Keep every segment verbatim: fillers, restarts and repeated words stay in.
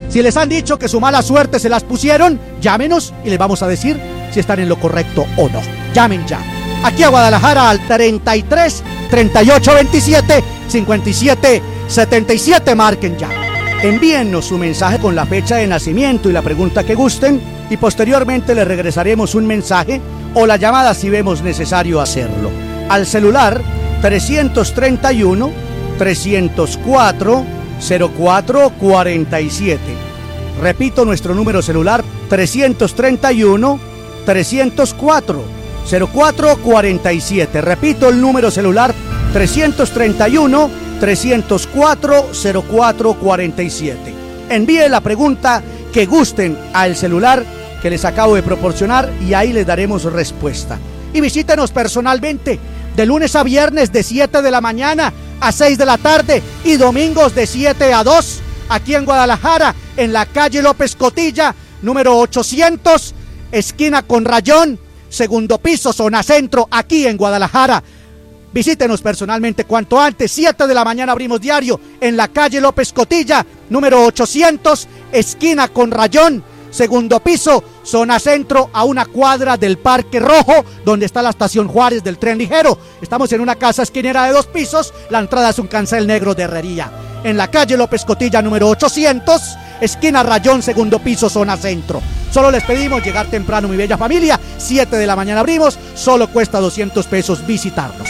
Si les han dicho que su mala suerte se las pusieron, llámenos y les vamos a decir si están en lo correcto o no. Llamen ya. Aquí a Guadalajara al treinta y tres, treinta y ocho, veintisiete, cincuenta y siete, setenta y siete. Marquen ya. Envíennos su mensaje con la fecha de nacimiento y la pregunta que gusten y posteriormente les regresaremos un mensaje o la llamada si vemos necesario hacerlo. Al celular trescientos treinta y uno, trescientos cuatro, cero cuatro cuarenta y siete. Repito nuestro número celular trescientos treinta y uno, trescientos cuatro, cero cuatro cuarenta y siete. Repito el número celular trescientos treinta y uno, trescientos cuatro, cero cuatro cuarenta y siete. Envíe la pregunta que gusten al celular que les acabo de proporcionar y ahí les daremos respuesta. Y visítenos personalmente de lunes a viernes de siete de la mañana a seis de la tarde y domingos de siete a dos aquí en Guadalajara, en la calle López Cotilla, número ochocientos, esquina con Rayón, segundo piso, zona centro, aquí en Guadalajara. Visítenos personalmente cuanto antes. Siete de la mañana abrimos diario en la calle López Cotilla, número ochocientos, esquina con Rayón, segundo piso, zona centro, a una cuadra del Parque Rojo, donde está la estación Juárez del tren ligero. Estamos en una casa esquinera de dos pisos. La entrada es un cancel negro de herrería. En la calle López Cotilla, número ochocientos, esquina Rayón, segundo piso, zona centro. Solo les pedimos llegar temprano, mi bella familia. Siete de la mañana abrimos. Solo cuesta doscientos pesos visitarnos.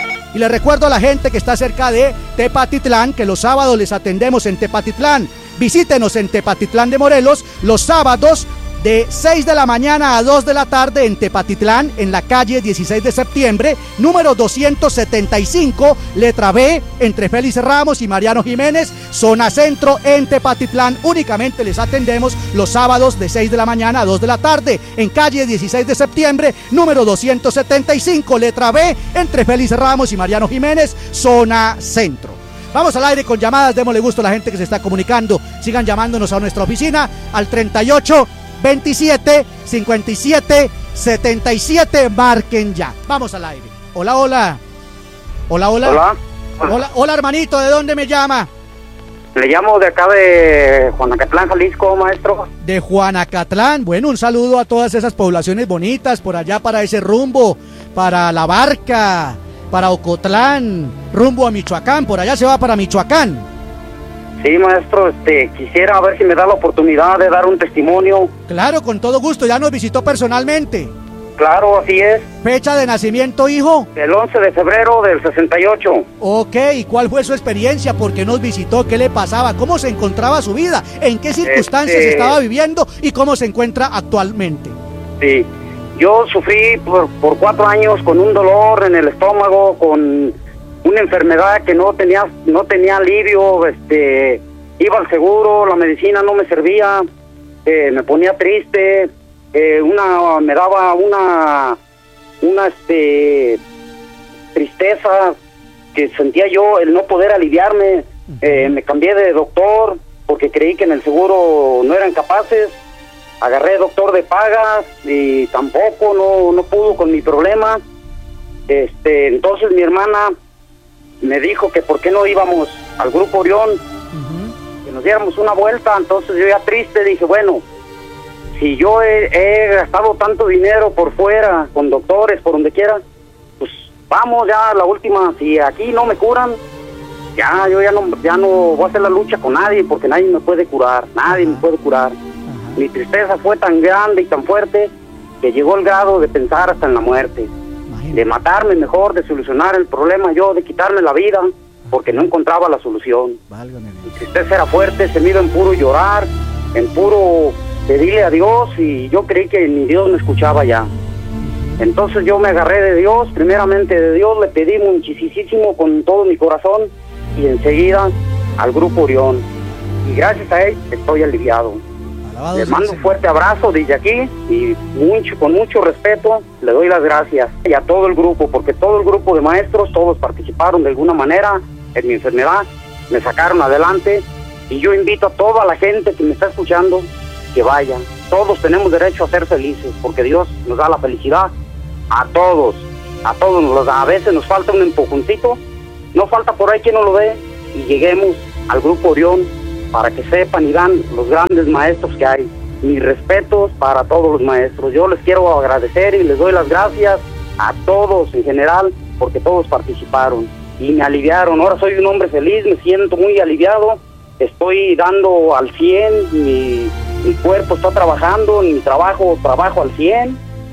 Y les recuerdo a la gente que está cerca de Tepatitlán que los sábados les atendemos en Tepatitlán. Visítenos en Tepatitlán de Morelos los sábados de seis de la mañana a dos de la tarde en Tepatitlán, en la calle dieciséis de septiembre, número doscientos setenta y cinco, letra B, entre Félix Ramos y Mariano Jiménez, zona centro en Tepatitlán. Únicamente les atendemos los sábados de seis de la mañana a dos de la tarde en calle dieciséis de septiembre, número doscientos setenta y cinco, letra B, entre Félix Ramos y Mariano Jiménez, zona centro. Vamos al aire con llamadas, démosle gusto a la gente que se está comunicando. Sigan llamándonos a nuestra oficina al treinta y ocho, veintisiete, cincuenta y siete, setenta y siete. Marquen ya. Vamos al aire. Hola, hola. Hola, hola. Hola. Hola, hola, hermanito. ¿De dónde me llama? Le llamo de acá de Juanacatlán, Jalisco, maestro. De Juanacatlán. Bueno, un saludo a todas esas poblaciones bonitas por allá para ese rumbo, para La Barca, para Ocotlán, rumbo a Michoacán. Por allá se va para Michoacán. Sí, maestro, este, quisiera ver si me da la oportunidad de dar un testimonio. Claro, con todo gusto, ya nos visitó personalmente. Claro, así es. ¿Fecha de nacimiento, hijo? El once de febrero del sesenta y ocho. Ok, ¿y cuál fue su experiencia? ¿Por qué nos visitó? ¿Qué le pasaba? ¿Cómo se encontraba su vida? ¿En qué circunstancias este... estaba viviendo? ¿Y cómo se encuentra actualmente? Sí, yo sufrí por, por cuatro años con un dolor en el estómago, con una enfermedad que no tenía no tenía alivio. Este, iba al seguro, la medicina no me servía, eh, me ponía triste, eh, una me daba una una este tristeza que sentía yo el no poder aliviarme. Eh, me cambié de doctor porque creí que en el seguro no eran capaces. Agarré doctor de pagas y tampoco no no pudo con mi problema. Este, entonces mi hermana me dijo que por qué no íbamos al Grupo Orión, uh-huh. que nos diéramos una vuelta. Entonces yo ya triste dije, bueno, si yo he, he gastado tanto dinero por fuera, con doctores, por donde quiera, pues vamos ya a la última. Si aquí no me curan, ya yo ya no, ya no voy a hacer la lucha con nadie, porque nadie me puede curar, nadie uh-huh. me puede curar. Uh-huh. Mi tristeza fue tan grande y tan fuerte que llegó el grado de pensar hasta en la muerte. De matarme mejor, de solucionar el problema yo, de quitarme la vida, porque no encontraba la solución. Válgame. Mi tristeza era fuerte, se me iba en puro llorar, en puro pedirle a Dios, y yo creí que ni Dios me escuchaba ya. Entonces yo me agarré de Dios, primeramente de Dios, le pedí muchísimo con todo mi corazón, y enseguida al Grupo Orión. Y gracias a él estoy aliviado. Le mando un fuerte abrazo desde aquí y mucho, con mucho respeto le doy las gracias. Y a todo el grupo, porque todo el grupo de maestros, todos participaron de alguna manera en mi enfermedad, me sacaron adelante. Y yo invito a toda la gente que me está escuchando que vaya. Todos tenemos derecho a ser felices, porque Dios nos da la felicidad a todos. A todos nos lo da. A veces nos falta un empujoncito, no falta por ahí quien no lo dé, y lleguemos al Grupo Orión para que sepan y vean los grandes maestros que hay. Mis respetos para todos los maestros. Yo les quiero agradecer y les doy las gracias a todos en general, porque todos participaron y me aliviaron. Ahora soy un hombre feliz, me siento muy aliviado, estoy dando al cien, mi, mi cuerpo está trabajando, en mi trabajo trabajo al cien,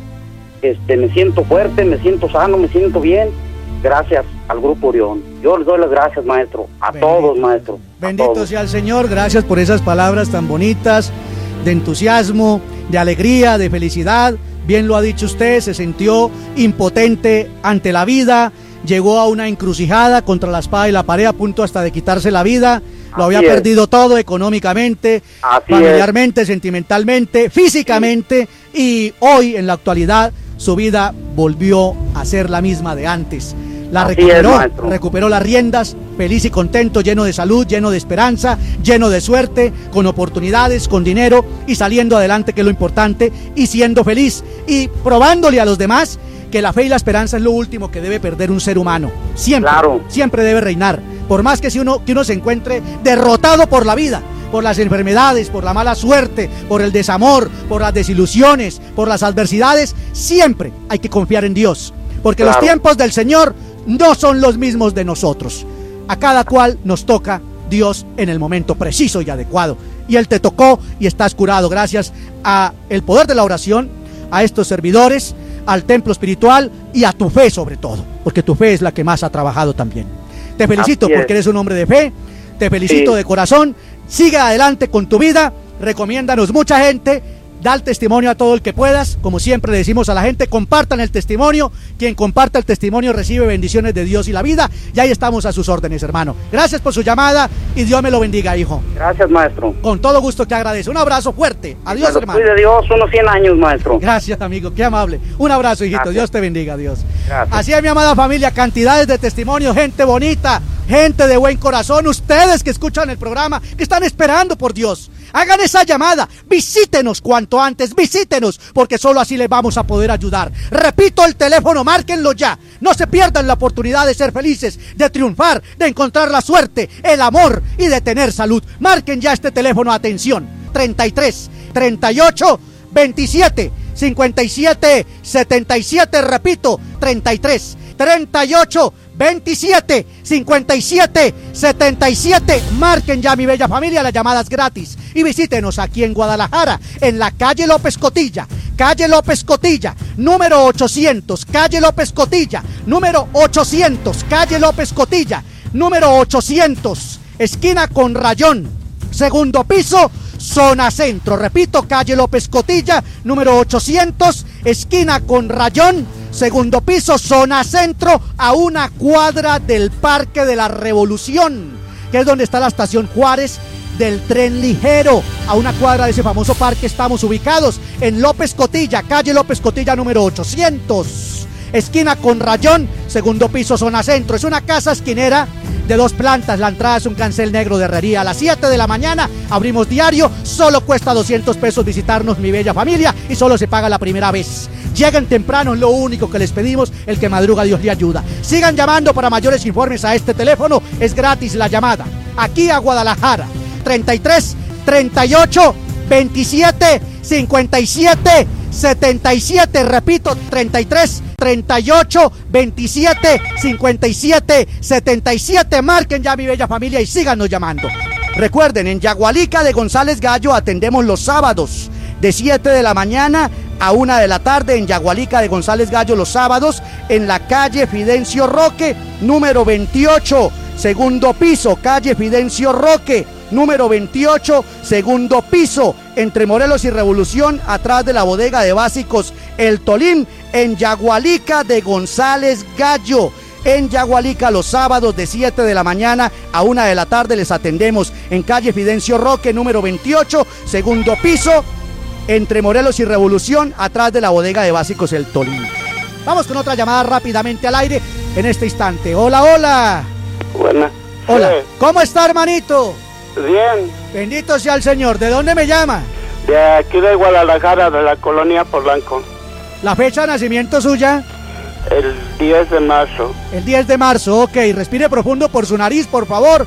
este, me siento fuerte, me siento sano, me siento bien, gracias al Grupo Orión. Yo les doy las gracias, maestro, a Bendito. todos, maestro. Bendito todos. sea el Señor, gracias por esas palabras tan bonitas, de entusiasmo, de alegría, de felicidad. Bien lo ha dicho usted, se sintió impotente ante la vida, llegó a una encrucijada contra la espada y la pared, a punto hasta de quitarse la vida. Lo había Así perdido es. todo, económicamente, Así familiarmente, es. sentimentalmente, físicamente, y hoy en la actualidad su vida volvió a ser la misma de antes. La Así recuperó, es, recuperó las riendas, feliz y contento, lleno de salud, lleno de esperanza, lleno de suerte, con oportunidades, con dinero y saliendo adelante, que es lo importante, y siendo feliz y probándole a los demás que la fe y la esperanza es lo último que debe perder un ser humano. Siempre, claro. siempre debe reinar. Por más que si uno, que uno se encuentre derrotado por la vida, por las enfermedades, por la mala suerte, por el desamor, por las desilusiones, por las adversidades, siempre hay que confiar en Dios, porque claro. los tiempos del Señor no son los mismos de nosotros. A cada cual nos toca Dios en el momento preciso y adecuado. Y Él te tocó y estás curado gracias a el poder de la oración, a estos servidores, al templo espiritual y a tu fe sobre todo, porque tu fe es la que más ha trabajado también. Te felicito porque eres un hombre de fe, te felicito sí. de corazón, sigue adelante con tu vida, recomiéndanos mucha gente, da el testimonio a todo el que puedas, como siempre le decimos a la gente, compartan el testimonio, quien comparta el testimonio recibe bendiciones de Dios y la vida, y ahí estamos a sus órdenes, hermano. Gracias por su llamada y Dios me lo bendiga, hijo. Gracias, maestro. Con todo gusto te agradezco, un abrazo fuerte, adiós, Pero hermano. Cuide Dios, unos cien años, maestro. Gracias, amigo, qué amable, un abrazo, hijito. Gracias. Dios te bendiga, Dios. Gracias. Así es, mi amada familia, cantidades de testimonios, gente bonita, gente de buen corazón, ustedes que escuchan el programa, que están esperando por Dios. Hagan esa llamada, visítenos cuanto antes, visítenos, porque solo así les vamos a poder ayudar. Repito el teléfono, márquenlo ya. No se pierdan la oportunidad de ser felices, de triunfar, de encontrar la suerte, el amor y de tener salud. Marquen ya este teléfono, atención, treinta y tres, treinta y ocho, veintisiete, cincuenta y siete, setenta y siete, repito, treinta y tres, treinta y ocho, veintisiete, cincuenta y siete, setenta y siete. Marquen ya, mi bella familia, las llamadas gratis. Y visítenos aquí en Guadalajara, en la calle López Cotilla, calle López Cotilla, número ochocientos, calle López Cotilla, número ochocientos, calle López Cotilla, número ochocientos, esquina con Rayón, segundo piso, zona centro. Repito, calle López Cotilla, número ochocientos, esquina con Rayón, segundo piso, zona centro, a una cuadra del Parque de la Revolución, que es donde está la estación Juárez del tren ligero. A una cuadra de ese famoso parque estamos ubicados, en López Cotilla, calle López Cotilla, número ochocientos, esquina con Rayón, segundo piso, zona centro. Es una casa esquinera de dos plantas, la entrada es un cancel negro de herrería. A las siete de la mañana abrimos diario, solo cuesta doscientos pesos visitarnos, mi bella familia, y solo se paga la primera vez. Lleguen temprano, es lo único que les pedimos, el que madruga Dios le ayuda. Sigan llamando para mayores informes a este teléfono, es gratis la llamada. Aquí a Guadalajara, treinta y tres, treinta y ocho, veintisiete, cincuenta y siete, setenta y siete, repito, treinta y tres, treinta y ocho, veintisiete, cincuenta y siete, setenta y siete. Marquen ya, mi bella familia, y síganos llamando. Recuerden, en Yagualica de González Gallo atendemos los sábados de siete de la mañana a una de la tarde, en Yagualica de González Gallo los sábados, en la calle Fidencio Roque, número veintiocho, segundo piso, calle Fidencio Roque, número veintiocho, segundo piso, entre Morelos y Revolución, atrás de la bodega de básicos El Tolín, en Yagualica de González Gallo. En Yagualica los sábados de siete de la mañana a una de la tarde les atendemos en calle Fidencio Roque, número veintiocho, segundo piso, entre Morelos y Revolución, atrás de la bodega de básicos El Tolín. Vamos con otra llamada rápidamente al aire en este instante. Hola, hola. Buena. Hola. Sí. ¿Cómo está, hermanito? Bien. Bendito sea el Señor. ¿De dónde me llama? De aquí de Guadalajara, de la colonia Polanco. ¿La fecha de nacimiento suya? El diez de marzo. El diez de marzo, ok. Respire profundo por su nariz, por favor.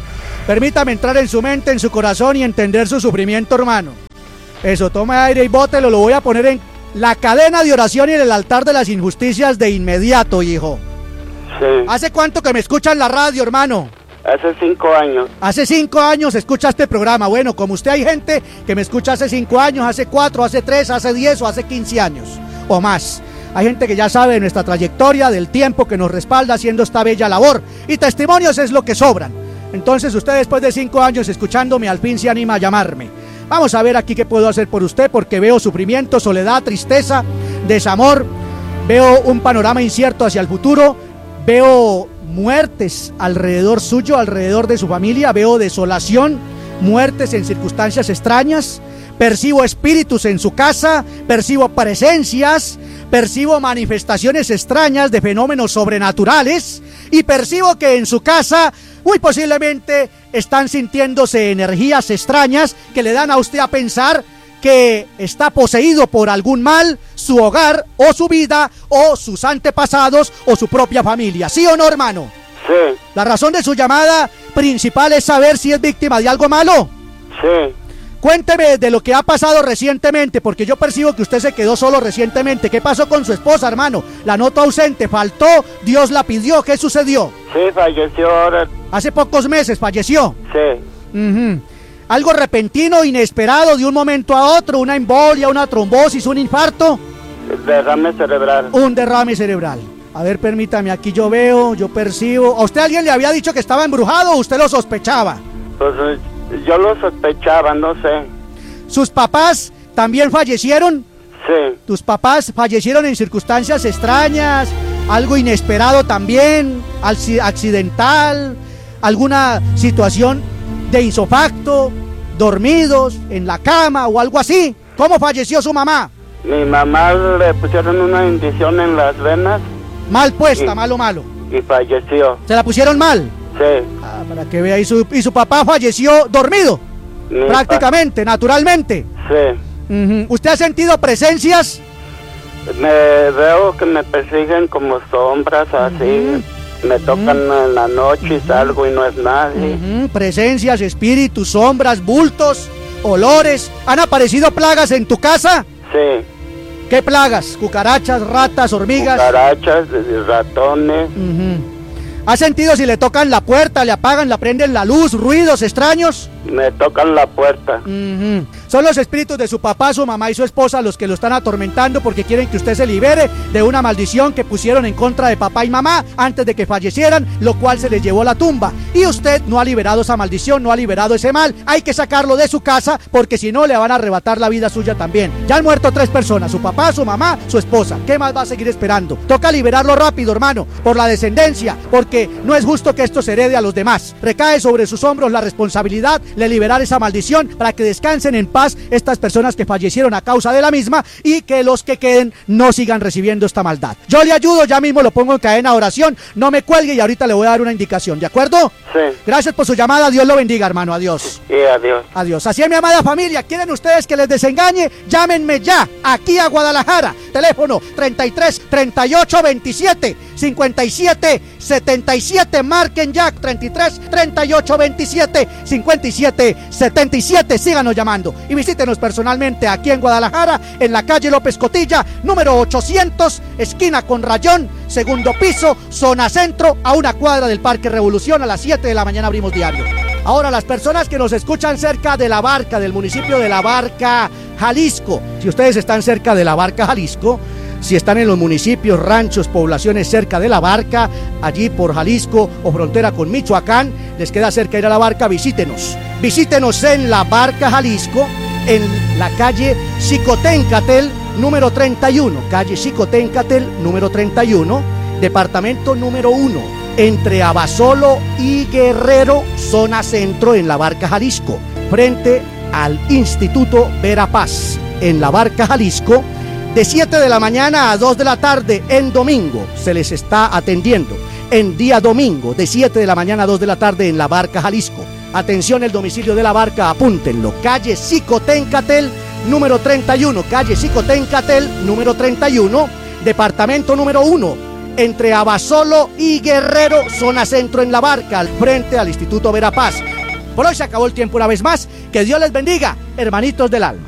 Permítame entrar en su mente, en su corazón y entender su sufrimiento, hermano. Eso, tome aire y bótelo, lo voy a poner en la cadena de oración y en el altar de las injusticias de inmediato, hijo. Sí. ¿Hace cuánto que me escucha en la radio, hermano? Hace cinco años. Hace cinco años escucha este programa. Bueno, como usted hay gente que me escucha hace cinco años, hace cuatro, hace tres, hace diez o hace quince años o más. Hay gente que ya sabe de nuestra trayectoria, del tiempo que nos respalda haciendo esta bella labor. Y testimonios es lo que sobran. Entonces usted después de cinco años escuchándome al fin se anima a llamarme. Vamos a ver aquí qué puedo hacer por usted, porque veo sufrimiento, soledad, tristeza, desamor. Veo un panorama incierto hacia el futuro. Veo muertes alrededor suyo, alrededor de su familia. Veo desolación, muertes en circunstancias extrañas. Percibo espíritus en su casa, percibo presencias, percibo manifestaciones extrañas de fenómenos sobrenaturales y percibo que en su casa muy posiblemente están sintiéndose energías extrañas que le dan a usted a pensar que está poseído por algún mal, su hogar o su vida o sus antepasados o su propia familia. ¿Sí o no, hermano? Sí. La razón de su llamada principal es saber si es víctima de algo malo. Sí. Cuénteme de lo que ha pasado recientemente, porque yo percibo que usted se quedó solo recientemente. ¿Qué pasó con su esposa, hermano? La noto ausente, faltó, Dios la pidió, ¿qué sucedió? Sí, falleció ahora. Hace pocos meses falleció. Sí. Uh-huh. Algo repentino, inesperado, de un momento a otro, una embolia, una trombosis, un infarto. Derrame cerebral. Un derrame cerebral. A ver, permítame, aquí yo veo, yo percibo. ¿A usted alguien le había dicho que estaba embrujado o usted lo sospechaba? Pues yo lo sospechaba, no sé. ¿Sus papás también fallecieron? Sí. ¿Tus papás fallecieron en circunstancias extrañas? ¿Algo inesperado también? ¿Accidental? ¿Alguna situación de insofacto? ¿Dormidos? ¿En la cama o algo así? ¿Cómo falleció su mamá? Mi mamá le pusieron una inyección en las venas. Mal puesta, y, malo, malo. Y falleció. ¿Se la pusieron mal? Sí. Ah, para que vea, y su, y su papá falleció dormido. Mi prácticamente, pa naturalmente. Sí. Uh-huh. ¿Usted ha sentido presencias? Me veo que me persiguen como sombras así. Uh-huh. Me tocan uh-huh. en la noche y salgo y no es nadie. Uh-huh. Presencias, espíritus, sombras, bultos, olores. ¿Han aparecido plagas en tu casa? Sí. ¿Qué plagas? ¿Cucarachas, ratas, hormigas? Cucarachas, ratones. Uh-huh. ¿Ha sentido si le tocan la puerta, le apagan, le prenden la luz, ruidos extraños? Me tocan la puerta. Uh-huh. Son los espíritus de su papá, su mamá y su esposa los que lo están atormentando porque quieren que usted se libere de una maldición que pusieron en contra de papá y mamá antes de que fallecieran, lo cual se les llevó a la tumba. Y usted no ha liberado esa maldición, no ha liberado ese mal. Hay que sacarlo de su casa porque si no le van a arrebatar la vida suya también. Ya han muerto tres personas, su papá, su mamá, su esposa. ¿Qué más va a seguir esperando? Toca liberarlo rápido, hermano, por la descendencia, porque no es justo que esto se herede a los demás. Recae sobre sus hombros la responsabilidad de liberar esa maldición para que descansen en paz estas personas que fallecieron a causa de la misma y que los que queden no sigan recibiendo esta maldad. Yo le ayudo, ya mismo lo pongo en cadena de oración, no me cuelgue y ahorita le voy a dar una indicación, ¿de acuerdo? Sí. Gracias por su llamada, Dios lo bendiga, hermano, adiós. Sí, adiós. Adiós. Así es, mi amada familia, ¿quieren ustedes que les desengañe? Llámenme ya, aquí a Guadalajara, teléfono treinta y tres, treinta y ocho, veintisiete, cincuenta y siete, setenta y siete, marquen ya, treinta y tres, treinta y ocho, veintisiete, cincuenta y siete, setenta y siete, síganos llamando y visítenos personalmente aquí en Guadalajara, en la calle López Cotilla, número ochocientos, esquina con Rayón, segundo piso, zona centro, a una cuadra del Parque Revolución. A las siete de la mañana abrimos diario. Ahora, las personas que nos escuchan cerca de La Barca, del municipio de La Barca, Jalisco, si ustedes están cerca de La Barca, Jalisco, si están en los municipios, ranchos, poblaciones cerca de La Barca, allí por Jalisco o frontera con Michoacán, les queda cerca ir a La Barca, visítenos. Visítenos en La Barca, Jalisco, en la calle Xicoténcatel, número treinta y uno, calle Xicoténcatel, número treinta y uno, departamento número uno, entre Abasolo y Guerrero, zona centro en La Barca, Jalisco, frente al Instituto Verapaz, en La Barca, Jalisco, de siete de la mañana a dos de la tarde en domingo, se les está atendiendo. En día domingo, de siete de la mañana a dos de la tarde en La Barca, Jalisco. Atención, el domicilio de La Barca, apúntenlo, calle Xicoténcatel, número treinta y uno, calle Xicoténcatel, número treinta y uno, departamento número uno, entre Abasolo y Guerrero, zona centro en La Barca, al frente al Instituto Verapaz. Por hoy se acabó el tiempo una vez más. Que Dios les bendiga, hermanitos del alma.